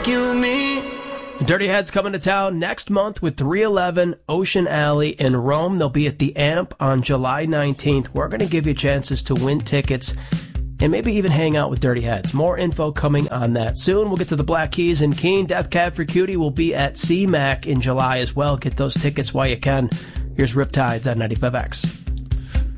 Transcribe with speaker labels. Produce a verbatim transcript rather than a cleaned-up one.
Speaker 1: kill me.
Speaker 2: Dirty Heads coming to town next month with three eleven Ocean Alley in Rome. They'll be at the Amp on July nineteenth. We're going to give you chances to win tickets and maybe even hang out with Dirty Heads. More info coming on that soon. We'll get to the Black Keys and Keene. Death Cab for Cutie will be at C MAC in July as well. Get those tickets while you can. Here's Riptides on ninety-five X.